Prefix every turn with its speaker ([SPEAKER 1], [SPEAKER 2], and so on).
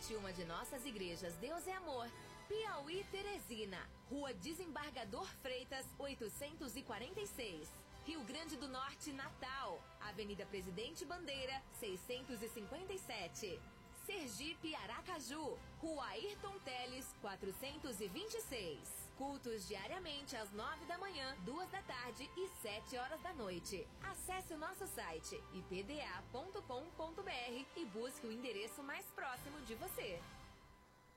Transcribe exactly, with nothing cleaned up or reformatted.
[SPEAKER 1] Visite uma de nossas igrejas. Deus é Amor. Piauí, Teresina, Rua Desembargador Freitas, oitocentos e quarenta e seis. Rio Grande do Norte, Natal, Avenida Presidente Bandeira, seiscentos e cinquenta e sete. Sergipe, Aracaju, Rua Ayrton Teles, quatrocentos e vinte e seis. Cultos diariamente às nove da manhã, duas da tarde e sete horas da noite. Acesse o nosso site i p d a ponto com ponto b r e busque o endereço mais próximo de você.